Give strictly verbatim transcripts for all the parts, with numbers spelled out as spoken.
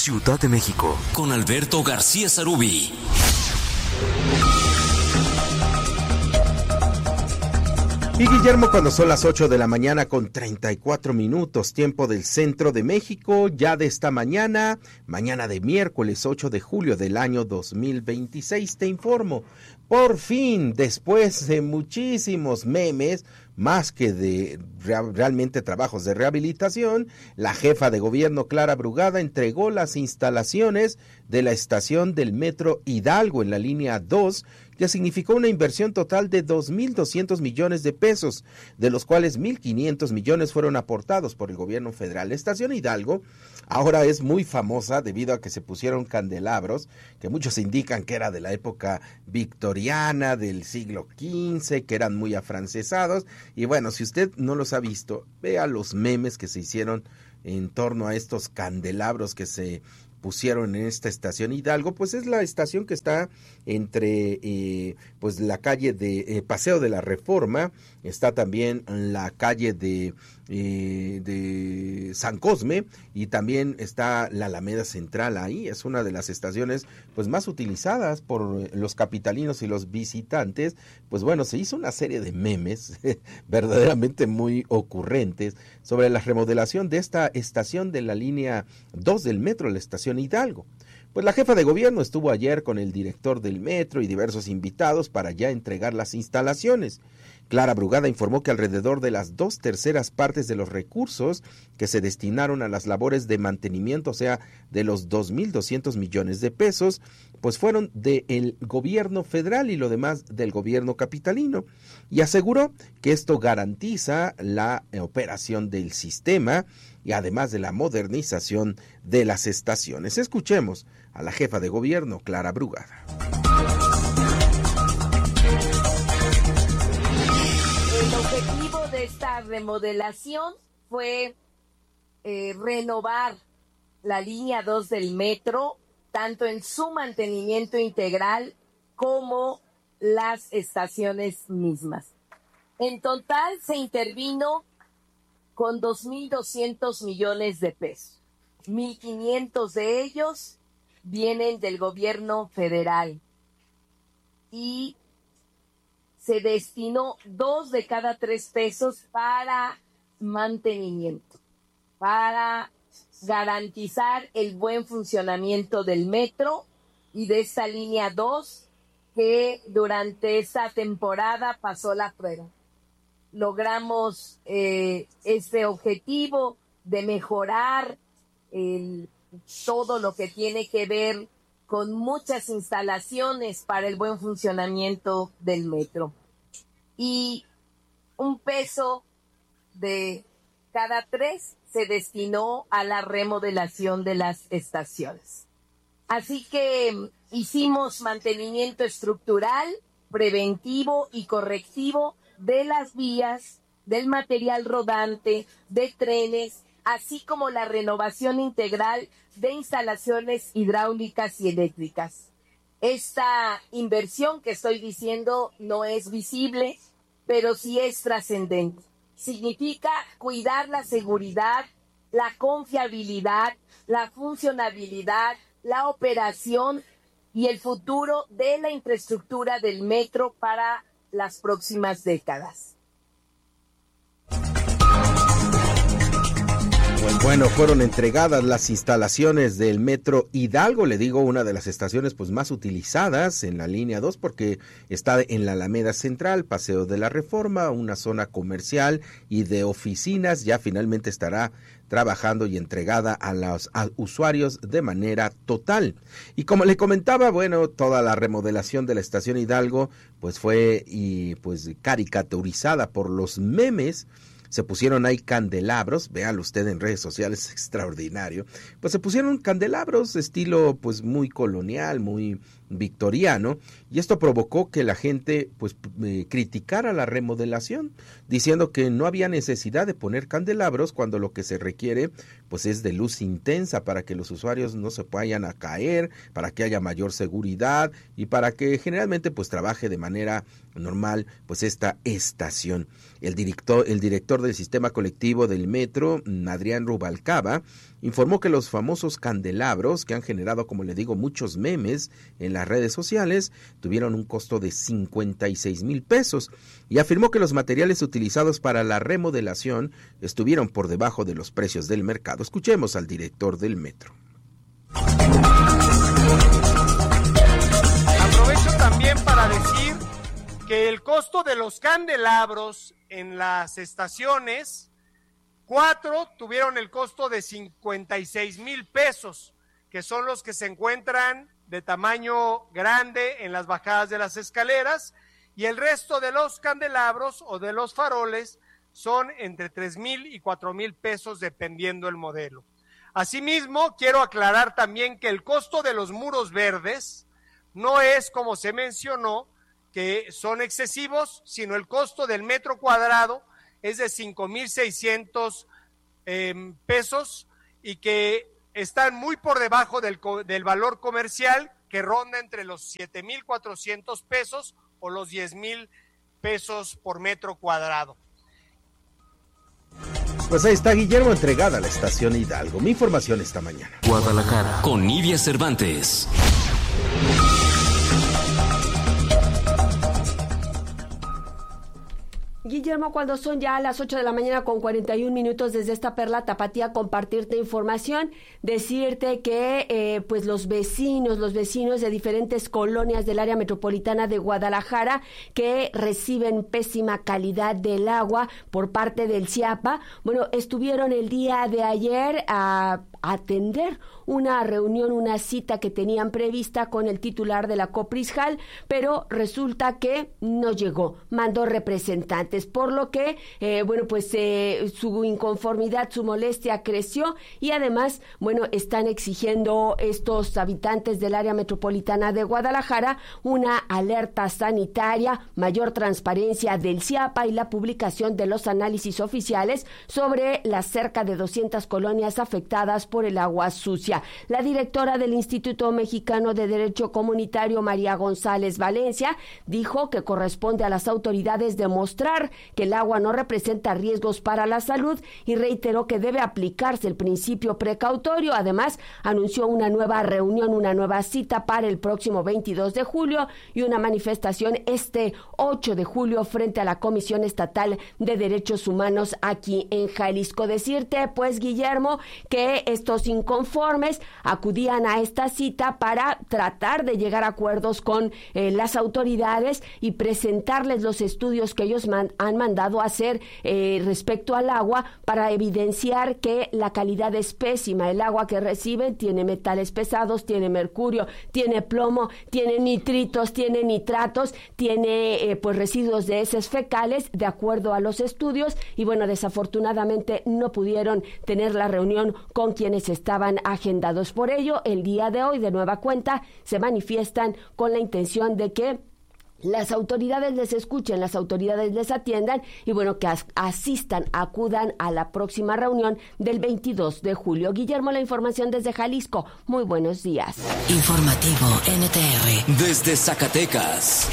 Ciudad de México, con Alberto García Sarubí. Y Guillermo, cuando son las ocho de la mañana con treinta y cuatro minutos, tiempo del centro de México, ya de esta mañana, mañana de miércoles ocho de julio del año dos mil veintiséis, te informo, por fin, después de muchísimos memes, más que de realmente trabajos de rehabilitación, la jefa de gobierno Clara Brugada entregó las instalaciones de la estación del Metro Hidalgo en la línea dos, que significó una inversión total de dos mil doscientos millones de pesos, de los cuales mil quinientos millones fueron aportados por el gobierno federal. La estación Hidalgo ahora es muy famosa debido a que se pusieron candelabros, que muchos indican que era de la época victoriana, del siglo quince, que eran muy afrancesados, y bueno, si usted no los ha visto, vea los memes que se hicieron en torno a estos candelabros que se pusieron en esta estación Hidalgo. Pues es la estación que está entre eh, pues la calle de eh, Paseo de la Reforma, está también la calle de eh, de San Cosme, y también está la Alameda Central. Ahí es una de las estaciones pues más utilizadas por los capitalinos y los visitantes. Pues bueno, se hizo una serie de memes verdaderamente muy ocurrentes sobre la remodelación de esta estación de la línea dos del metro, la estación Hidalgo. Pues la jefa de gobierno estuvo ayer con el director del metro y diversos invitados para ya entregar las instalaciones. Clara Brugada informó que alrededor de las dos terceras partes de los recursos que se destinaron a las labores de mantenimiento, o sea, de los dos mil doscientos millones de pesos, pues fueron del gobierno federal y lo demás del gobierno capitalino. Y aseguró que esto garantiza la operación del sistema y además de la modernización de las estaciones. Escuchemos a la jefa de gobierno, Clara Brugada. El objetivo de esta remodelación fue eh, renovar la línea dos del metro, tanto en su mantenimiento integral como las estaciones mismas. En total se intervino con dos mil doscientos millones de pesos. mil quinientos de ellos vienen del gobierno federal y se destinó dos de cada tres pesos para mantenimiento, para garantizar el buen funcionamiento del metro y de esta línea dos que durante esta temporada pasó la prueba. Logramos eh, este objetivo de mejorar el, todo lo que tiene que ver con muchas instalaciones para el buen funcionamiento del metro. Y un peso de cada tres se destinó a la remodelación de las estaciones. Así que hicimos mantenimiento estructural, preventivo y correctivo de las vías, del material rodante, de trenes, así como la renovación integral de instalaciones hidráulicas y eléctricas. Esta inversión que estoy diciendo no es visible, pero sí es trascendente. Significa cuidar la seguridad, la confiabilidad, la funcionabilidad, la operación y el futuro de la infraestructura del metro para las próximas décadas. Bueno, fueron entregadas las instalaciones del Metro Hidalgo, le digo, una de las estaciones pues más utilizadas en la línea dos porque está en la Alameda Central, Paseo de la Reforma, una zona comercial y de oficinas. Ya finalmente estará trabajando y entregada a los a usuarios de manera total. Y como le comentaba, bueno, toda la remodelación de la estación Hidalgo pues fue y pues caricaturizada por los memes. Se pusieron ahí candelabros, véalo usted en redes sociales, extraordinario. Pues se pusieron candelabros estilo pues muy colonial, muy victoriano, y esto provocó que la gente pues eh, criticara la remodelación, diciendo que no había necesidad de poner candelabros cuando lo que se requiere pues es de luz intensa para que los usuarios no se vayan a caer, para que haya mayor seguridad y para que generalmente pues trabaje de manera normal pues esta estación. El director, el director del sistema colectivo del metro, Adrián Rubalcaba, informó que los famosos candelabros, que han generado, como le digo, muchos memes en las redes sociales, tuvieron un costo de cincuenta y seis mil pesos y afirmó que los materiales utilizados para la remodelación estuvieron por debajo de los precios del mercado. Escuchemos al director del metro. Aprovecho también para decir que el costo de los candelabros en las estaciones, cuatro tuvieron el costo de cincuenta y seis mil pesos, que son los que se encuentran de tamaño grande en las bajadas de las escaleras, y el resto de los candelabros o de los faroles son entre tres mil y cuatro mil pesos dependiendo el modelo. Asimismo, quiero aclarar también que el costo de los muros verdes no es, como se mencionó, que son excesivos, sino el costo del metro cuadrado es de cinco mil seiscientos eh, pesos y que están muy por debajo del, del valor comercial, que ronda entre los siete mil cuatrocientos pesos o los diez mil pesos por metro cuadrado. Pues ahí está Guillermo, entregada a la estación Hidalgo. Mi información esta mañana. Guadalajara, con Nidia Cervantes. Guillermo, cuando son ya las ocho de la mañana con cuarenta y un minutos desde esta Perla Tapatía, compartirte información, decirte que eh, pues los vecinos, los vecinos de diferentes colonias del área metropolitana de Guadalajara que reciben pésima calidad del agua por parte del CIAPA, bueno, estuvieron el día de ayer a atender una reunión, una cita que tenían prevista con el titular de la Coprisjal, pero resulta que no llegó, mandó representantes, por lo que, eh, bueno, pues eh, su inconformidad, su molestia creció y además, bueno, están exigiendo estos habitantes del área metropolitana de Guadalajara una alerta sanitaria, mayor transparencia del CIAPA y la publicación de los análisis oficiales sobre las cerca de doscientas colonias afectadas por el agua sucia. La directora del Instituto Mexicano de Derecho Comunitario, María González Valencia, dijo que corresponde a las autoridades demostrar que el agua no representa riesgos para la salud y reiteró que debe aplicarse el principio precautorio. Además, anunció una nueva reunión, una nueva cita para el próximo veintidós de julio y una manifestación este ocho de julio frente a la Comisión Estatal de Derechos Humanos aquí en Jalisco. Decirte, pues, Guillermo, que estos inconformes acudían a esta cita para tratar de llegar a acuerdos con eh, las autoridades y presentarles los estudios que ellos man- han mandado a hacer eh, respecto al agua para evidenciar que la calidad es pésima. El agua que reciben tiene metales pesados, tiene mercurio, tiene plomo, tiene nitritos, tiene nitratos, tiene eh, pues residuos de heces fecales, de acuerdo a los estudios, y bueno, desafortunadamente no pudieron tener la reunión con quienes estaban agendados. Por ello, el día de hoy, de nueva cuenta, se manifiestan con la intención de que las autoridades les escuchen, las autoridades les atiendan y bueno, que as- asistan, acudan a la próxima reunión del veintidós de julio. Guillermo, la información desde Jalisco. Muy buenos días. Informativo N T R. Desde Zacatecas.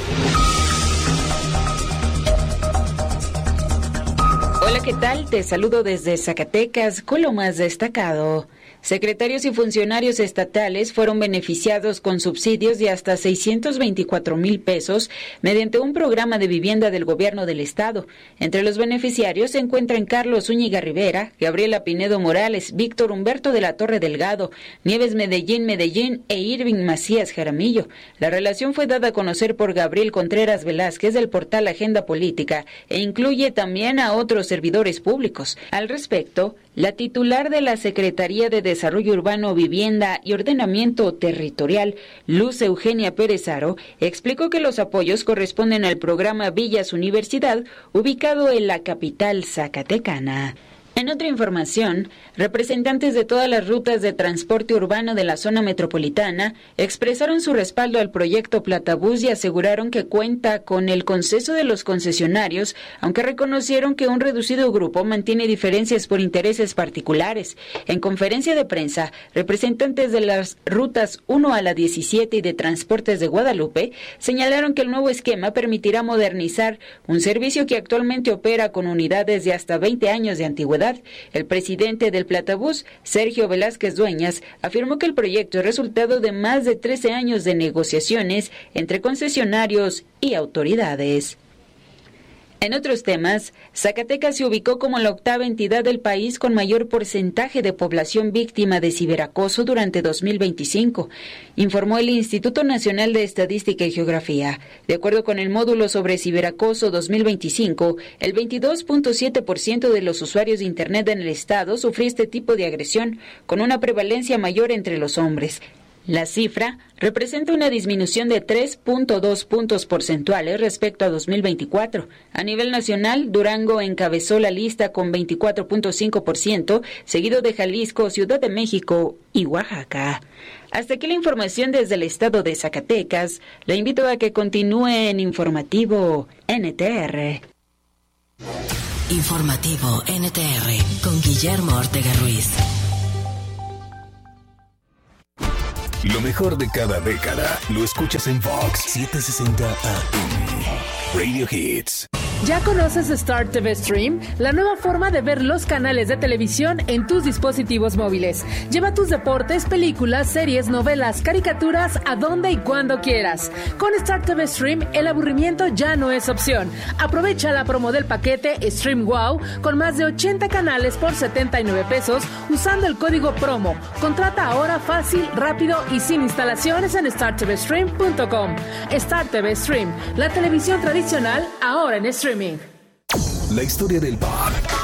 Hola, ¿qué tal? Te saludo desde Zacatecas con lo más destacado. Secretarios y funcionarios estatales fueron beneficiados con subsidios de hasta seiscientos veinticuatro mil pesos mediante un programa de vivienda del gobierno del estado. Entre los beneficiarios se encuentran Carlos Zúñiga Rivera, Gabriela Pinedo Morales, Víctor Humberto de la Torre Delgado, Nieves Medellín Medellín e Irving Macías Jaramillo. La relación fue dada a conocer por Gabriel Contreras Velázquez del portal Agenda Política e incluye también a otros servidores públicos. Al respecto, la titular de la Secretaría de Desarrollo Urbano, Vivienda y Ordenamiento Territorial, Luz Eugenia Pérez Aro, explicó que los apoyos corresponden al programa Villas Universidad, ubicado en la capital zacatecana. En otra información, representantes de todas las rutas de transporte urbano de la zona metropolitana expresaron su respaldo al proyecto Platabús y aseguraron que cuenta con el consenso de los concesionarios, aunque reconocieron que un reducido grupo mantiene diferencias por intereses particulares. En conferencia de prensa, representantes de las rutas uno a la diecisiete y de Transportes de Guadalupe señalaron que el nuevo esquema permitirá modernizar un servicio que actualmente opera con unidades de hasta veinte años de antigüedad. ciudad. El presidente del Platabús, Sergio Velázquez Dueñas, afirmó que el proyecto es resultado de más de trece años de negociaciones entre concesionarios y autoridades. En otros temas, Zacatecas se ubicó como la octava entidad del país con mayor porcentaje de población víctima de ciberacoso durante dos mil veinticinco, informó el Instituto Nacional de Estadística y Geografía. De acuerdo con el módulo sobre ciberacoso dos mil veinticinco, el veintidós punto siete por ciento de los usuarios de Internet en el estado sufrió este tipo de agresión, con una prevalencia mayor entre los hombres. La cifra representa una disminución de tres punto dos puntos porcentuales respecto a dos mil veinticuatro. A nivel nacional, Durango encabezó la lista con veinticuatro punto cinco por ciento, seguido de Jalisco, Ciudad de México y Oaxaca. Hasta aquí la información desde el estado de Zacatecas. La invito a que continúe en Informativo N T R. Informativo N T R con Guillermo Ortega Ruiz. Lo mejor de cada década lo escuchas en Vox setecientos sesenta A M. Radio Hits. ¿Ya conoces Star T V Stream? La nueva forma de ver los canales de televisión en tus dispositivos móviles. Lleva tus deportes, películas, series, novelas, caricaturas a donde y cuando quieras. Con Star T V Stream, el aburrimiento ya no es opción. Aprovecha la promo del paquete Stream Wow con más de ochenta canales por setenta y nueve pesos usando el código promo. Contrata ahora fácil, rápido y sin instalaciones en star t v stream punto com. Star T V Stream, la televisión tradicional ahora en streaming. La historia del pop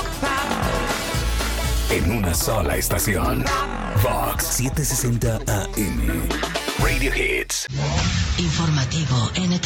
en una sola estación. Vox setecientos sesenta A M. Radio Hits. Informativo N T R.